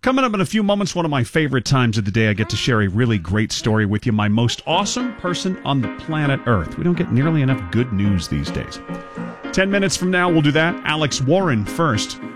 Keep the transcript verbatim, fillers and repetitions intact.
Coming up in a few moments, one of my favorite times of the day, I get to share a really great story with you. My most awesome person on the planet Earth. We don't get nearly enough good news these days. Ten minutes from now, we'll do that. Alex Warren first.